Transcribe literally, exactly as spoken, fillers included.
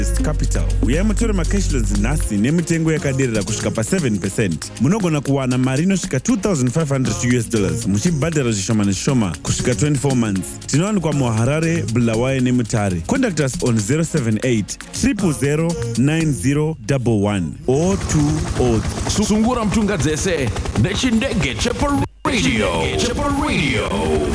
Capital. Uyai mutore makashlands nhasi nemitengo yakaderera kusvika pa seven percent. Munogona kuwana mari inosvika two thousand five hundred U S dollars muchibhadhara zvishoma nezvishoma kusvika twenty-four months. Tinowanikwa muHarare, Bulawayo neMutare. Contact us on zero seven eight, zero zero zero, nine zero one one or two or Sungura mtunga dzese nechindege chepa radio chepa radio